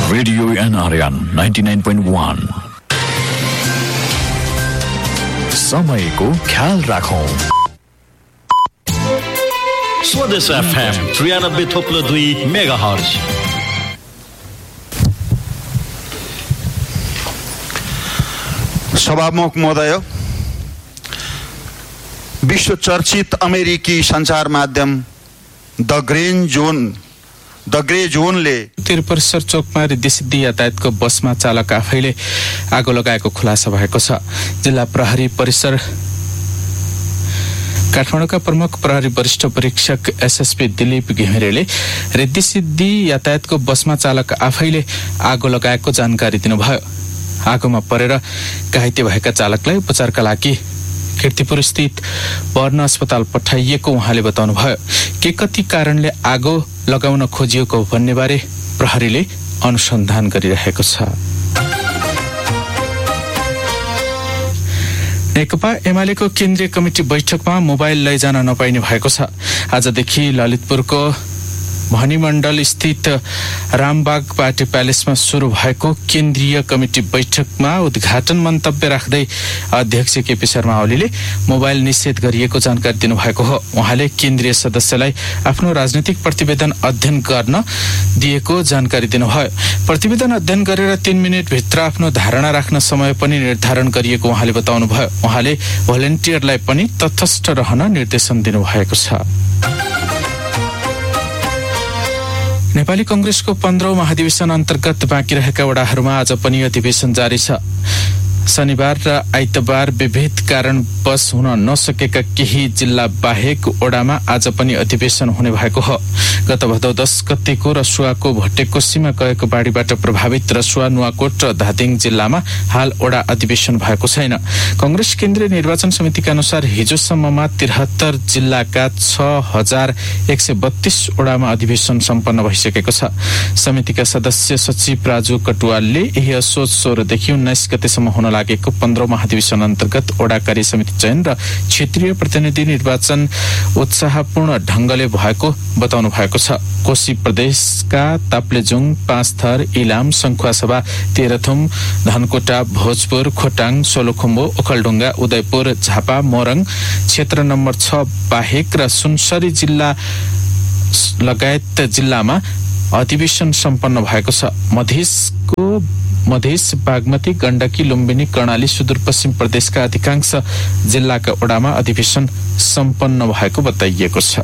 Radio NRN 99.1 समयको ख्याल राखौं। स्वदेश एफएम 93.2 मेगाहर्ज। सभामुख महोदय, विश्व चर्चित अमेरिकी सञ्चार माध्यम द ग्रे जोनले परिसर चोकमा रिद्धिसिद्धि यातायातको बसमा चालक आफैले आगो लगाएको खुलासा भएको छ। जिल्ला प्रहरी परिसर काठमाडौँका प्रमुख प्रहरी वरिष्ठ परीक्षक एसएसपी दिलीप घिमिरेले रिद्धिसिद्धि यातायातको बसमा चालक आफैले आगो लगाएको जानकारी दिनुभयो। आगोमा परेर घाइते भएका चालकलाई उपचारका लागि कीर्तिपुर स्थित वर्ण अस्पताल पठाइएको उहाँले बताउनुभयो। के कति कारणले आगो लगाउन खोजिएको भन्ने बारे प्रहरीले अनुसन्धान गरिरहेको छ। नेकपा एमालेको केन्द्रीय कमिटी बैठकमा मोबाइल लैजान नपाइने भएको छ। आजदेखि ललितपुरको भनिमण्डल स्थित रामबाग पार्टी प्यालेसमा शुरू भएको केन्द्रीय कमिटी बैठकमा उद्घाटन मन्तव्य राख्दै अध्यक्ष केपी शर्मा ओलीले मोबाइल निषेध गरिएको जानकारी दिनुभएको हो। उहाँले केन्द्रीय सदस्यलाई आफ्नो राजनीतिक प्रतिवेदन अध्ययन गर्न दिएको जानकारी दिनुभयो। प्रतिवेदन अध्ययन गरेर 3 मिनेटभित्र आफ्नो धारणा राख्न समय पनि निर्धारण गरिएको उहाँले बताउनुभयो। उहाँले भोलिन्टियरलाई पनि तटस्थ रहन निर्देशन दिनुभएको छ। नेपाली कंग्रेसको 15औं महाधिवेशन अन्तर्गत बाँकी रहेका वडाहरूमा आज पनि अधिवेशन जारी छ। शनिबार र आइतबार विविध कारणवश हुन नसकेका केही जिल्ला बाहेक वडामा आज पनि अधिवेशन हुने भएको हो। गत भदौ 10 गतेको रसुवाको भट्टेकोसीमा गएको बाढीबाट प्रभावित रसुवा, नुवाकोट र धादिङ जिल्लामा हाल वडा अधिवेशन भएको छैन। कंग्रेस केन्द्रीय निर्वाचन समितिका अनुसार हिजोसम्ममा 73 जिल्लाका 6132 वडामा अधिवेशन सम्पन्न भइसकेको छ। समितिका सदस्य सचिव राजु कटुवालले यही असोज 16 देखि 19 गतेसम्म हुन लागेको 15औं महाधिवेशन अन्तर्गत वडा कार्य समिति चयन र क्षेत्रीय प्रतिनिधि निर्वाचन उत्साहपूर्ण ढंगले भएको बताउनु भएको छ। कोशी प्रदेशका ताप्लेजुङ, पाँचथर, इलाम, सङ्खुवासभा, तेह्रथुम, धनकोटा, भोजपुर, खोटाङ, सोलुखुम्बु, ओखलढुङ्गा, उदयपुर, झापा, मोरङ क्षेत्र नम्बर 6 बाहेक र सुनसरी जिल्ला लगायत जिल्लामा अधिवेशन सम्पन्न भएको छ। मधेस, बागमती, गण्डकी, लुम्बिनी, कर्णाली, सुदूरपश्चिम प्रदेशका अधिकांश जिल्लाका वडामा अधिवेशन सम्पन्न भएको बताइएको छ।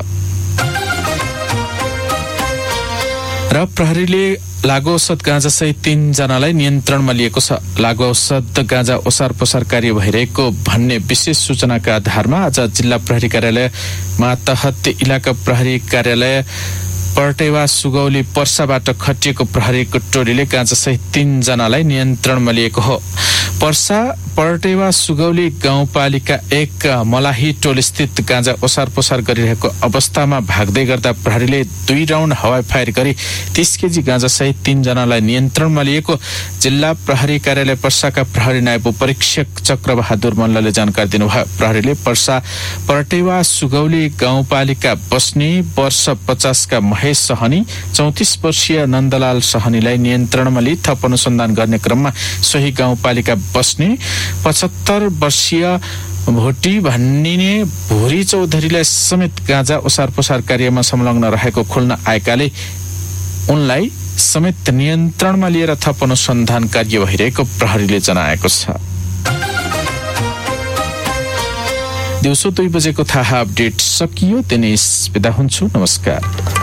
र प्रहरीले लागु औषध गाँजा सहित 3 जनालाई नियन्त्रणमा लिएको छ। लागु औषध गाँजा ओसार पसार कार्य भइरहेको भन्ने विशेष सूचनाका आधारमा आज जिल्ला प्रहरी कार्यालय मातहत इलाका प्रहरी कार्यालय पर्टेवा सुगौली पर्साबाट खटिएको प्रहरीको टोलीले गाँजा सहित 3 जनालाई नियन्त्रणमा लिएको हो। पर्सा पर्टेवा सुगौली गाउँपालिका 1 मलाही टोल स्थित गाँजा ओसार पसार गरिरहेको अवस्थामा भाग्दै गर्दा प्रहरीले 2 राउन्ड हवाई फायर गरी 30 केजी गाँजा सहित 3 जनालाई नियन्त्रणमा लिएको जिल्ला प्रहरी कार्यालय पर्साका प्रहरी नायब परीक्षक चक्रबहादुर मल्लले जानकारी दिनुभयो। प्रहरीले पर्सा पर्टेवा सुगौली गाउँपालिका बस्ने वर्ष 50 का महेश सहनी, 34 वर्षीय नन्दलाल सहनीलाई नियन्त्रणमा लिई थप अनुसन्धान गर्ने क्रममा सोही गाउँपालिका बस्ने 75 वर्षीय भोटी भन्निने भोरी चौधरीलाई समेत गाँजा ओसार पसार कार्यमा संलग्न रहेको खुल्न आएकाले उनलाई समेत नियन्त्रणमा लिएर थप अनुसन्धान कार्य भइरहेको प्रहरीले जनाएको छ। दिउँसो 2 बजेको थाहा अपडेट सकियो। दिनेश बिदा हुन्छु। नमस्कार।